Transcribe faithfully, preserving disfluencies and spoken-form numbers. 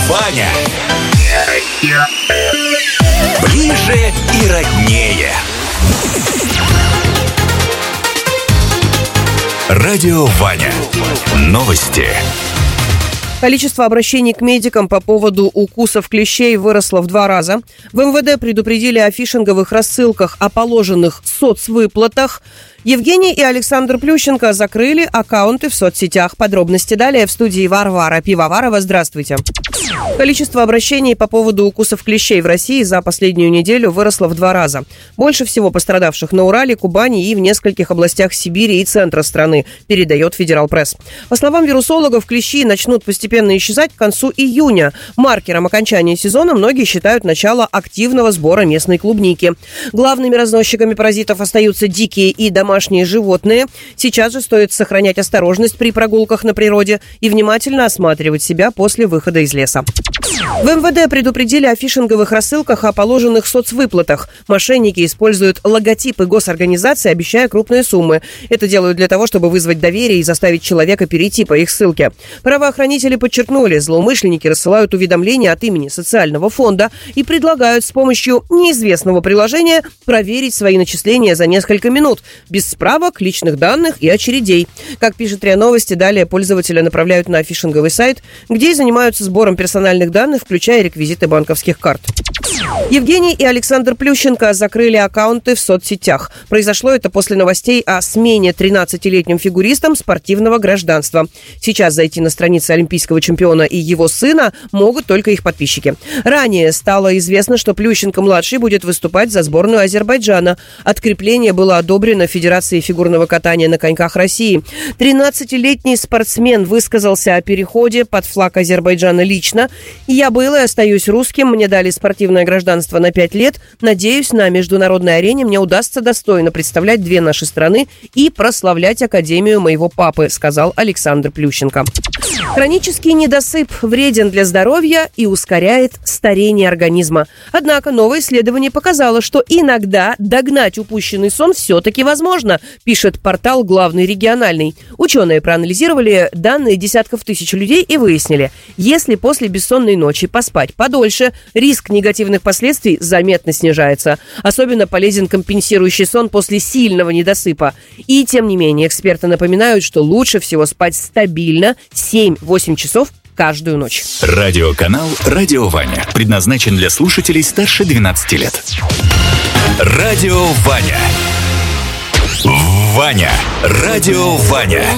Ваня. Ближе и роднее. Радио Ваня. Новости. Количество обращений к медикам по поводу укусов клещей выросло в два раза. В эм вэ дэ предупредили о фишинговых рассылках о положенных соцвыплатах. Евгений и Александр Плющенко закрыли аккаунты в соцсетях. Подробности далее в студии Варвара Пивоварова. Здравствуйте. Количество обращений по поводу укусов клещей в России за последнюю неделю выросло в два раза. Больше всего пострадавших на Урале, Кубани и в нескольких областях Сибири и центра страны, передает Федерал Пресс. По словам вирусологов, клещи начнут постепенно исчезать к концу июня. Маркером окончания сезона многие считают начало активного сбора местной клубники. Главными разносчиками паразитов остаются дикие и домашние животные. Сейчас же стоит сохранять осторожность при прогулках на природе и внимательно осматривать себя после выхода из леса. В эм вэ дэ предупредили о фишинговых рассылках о положенных соцвыплатах. Мошенники используют логотипы госорганизаций, обещая крупные суммы. Это делают для того, чтобы вызвать доверие и заставить человека перейти по их ссылке. Правоохранители подчеркнули, злоумышленники рассылают уведомления от имени социального фонда и предлагают с помощью неизвестного приложения проверить свои начисления за несколько минут, без справок, личных данных и очередей. Как пишет РИА Новости, далее пользователя направляют на фишинговый сайт, где занимаются сбором персональных данных, включая реквизиты банковских карт. Евгений и Александр Плющенко закрыли аккаунты в соцсетях. Произошло это после новостей о смене тринадцатилетним фигуристам спортивного гражданства. Сейчас зайти на страницы олимпийского чемпиона и его сына могут только их подписчики. Ранее стало известно, что Плющенко-младший будет выступать за сборную Азербайджана. Открепление было одобрено Федерацией фигурного катания на коньках России. тринадцатилетний спортсмен высказался о переходе под флаг Азербайджана лично. «Я был и остаюсь русским, мне дали спортивное гражданство на пять лет. Надеюсь, на международной арене мне удастся достойно представлять две наши страны и прославлять Академию моего папы», сказал Александр Плющенко. Хронический недосып вреден для здоровья и ускоряет старение организма. Однако новое исследование показало, что иногда догнать упущенный сон все-таки возможно, пишет портал «Главный региональный». Ученые проанализировали данные десятков тысяч людей и выяснили, если после бессонной ночи поспать подольше, риск негативных последствий заметно снижается. Особенно полезен компенсирующий сон после сильного недосыпа. И тем не менее, эксперты напоминают, что лучше всего спать стабильно семь-восемь часов каждую ночь. Радиоканал «Радио Ваня» предназначен для слушателей старше двенадцати лет. Радио Ваня. Ваня. Радио Ваня.